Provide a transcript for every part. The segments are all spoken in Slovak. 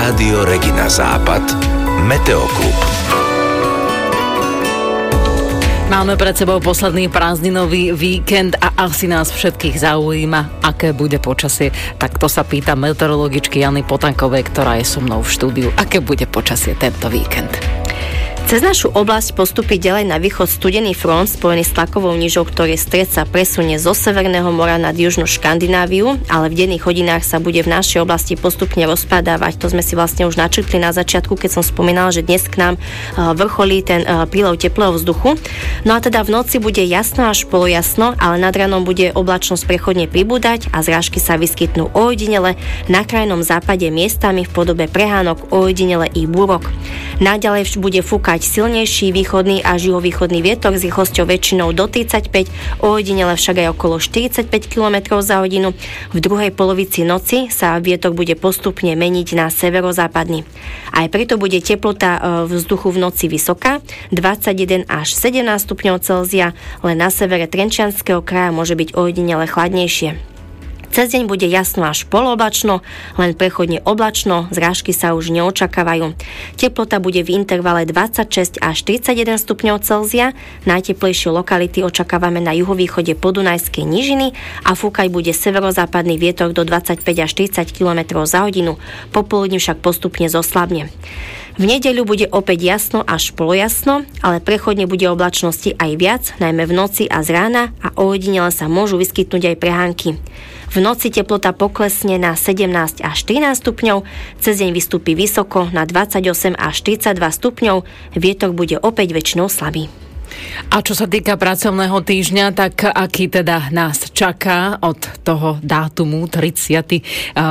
Rádio Regina Západ, Meteoklub. Máme pred sebou posledný prázdninový víkend a asi nás všetkých zaujíma, aké bude počasie. Tak to sa pýta meteorologičky Jany Potankovej, ktorá je so mnou v štúdiu. Aké bude počasie tento víkend? Cez našu oblasť postupí ďalej na východ studený front spojený s tlakovou nížou, ktorý stred sa presunie zo Severného mora nad južnú Škandináviu, ale v denných hodinách sa bude v našej oblasti postupne rozpadávať. To sme si vlastne už načrtli na začiatku, keď som spomínala, že dnes k nám vrcholí ten prílev teplého vzduchu. No a teda v noci bude jasno až polojasno, ale nad ranom bude oblačnosť prechodne pribúdať a zrážky sa vyskytnú ojedinele na krajnom západe miestami v podobe prehánok, ojedinele i búrok. Naďalej bude fúkať silnejší východný a juhovýchodný vietor s rýchlosťou väčšinou do 35, ojedinele však aj okolo 45 km za hodinu. V druhej polovici noci sa vietor bude postupne meniť na severozápadný. Aj preto bude teplota vzduchu v noci vysoká, 21 až 17 stupňov Celzia, len na severe Trenčianskeho kraja môže byť ojedinele chladnejšie. Cez deň bude jasno až polooblačno, len prechodne oblačno, zrážky sa už neočakávajú. Teplota bude v intervale 26 až 31 stupňov Celzia, najteplejšie lokality očakávame na juhovýchode Podunajskej nížiny a fúkať bude severozápadný vietor do 25 až 30 km za hodinu, popoludní však postupne zoslabne. V nedeľu bude opäť jasno až polojasno, ale prechodne bude oblačnosti aj viac, najmä v noci a z rána a ojedinele sa môžu vyskytnúť aj prehánky. V noci teplota poklesne na 17 až 13 stupňov, cez deň vystúpi vysoko na 28 až 42 stupňov, vietor bude opäť väčšinou slabý. A čo sa týka pracovného týždňa, tak aký teda nás čaká od toho dátumu 31.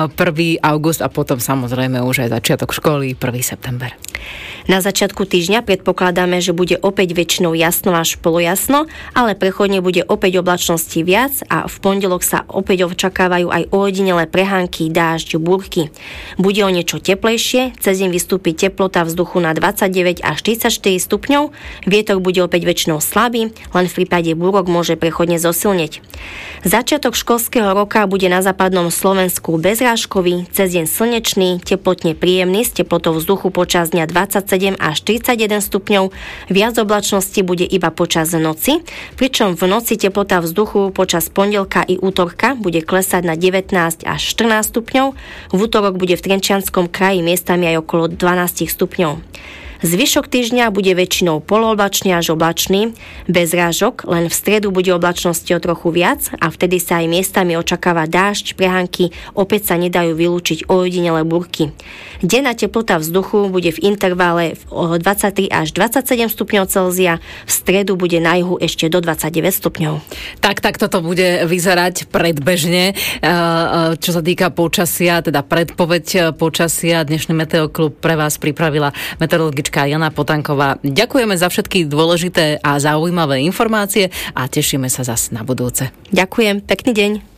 august a potom samozrejme už aj začiatok školy 1. september. Na začiatku týždňa predpokladáme, že bude opäť väčšinou jasno až polojasno, ale prechodne bude opäť oblačnosti viac a v pondelok sa opäť očakávajú aj ojedinelé prehánky, dážď, búrky. Bude o niečo teplejšie, cez deň vystúpi teplota vzduchu na 29 až 34 stupňov, vietor bude opäť väčšinou slabý, len v prípade búrok môže prechodne zosilnieť. Začiatok školského roka bude na západnom Slovensku bezrážkový, cez deň slnečný, teplotne príjemný s teplotou vzduchu počas dňa 27 až 31 stupňov, viac oblačnosti bude iba počas noci, pričom v noci teplota vzduchu počas pondelka i útorka bude klesať na 19 až 14 stupňov, v útorok bude v Trenčianskom kraji miestami aj okolo 12 stupňov. Zvyšok týždňa bude väčšinou polooblačný až oblačný, bez rážok, len v stredu bude oblačnosti o trochu viac a vtedy sa aj miestami očakáva dážď, prehánky, opäť sa nedajú vylúčiť ojedinelé búrky. Denná teplota vzduchu bude v intervale 23 až 27 stupňov Celzia, v stredu bude na juhu ešte do 29 stupňov. Tak toto bude vyzerať predbežne. Čo sa týka počasia, teda predpoveď počasia, dnešný Meteoklub pre vás pripravila meteorologička Jana Potanková. Ďakujeme za všetky dôležité a zaujímavé informácie a tešíme sa zase na budúce. Ďakujem, pekný deň.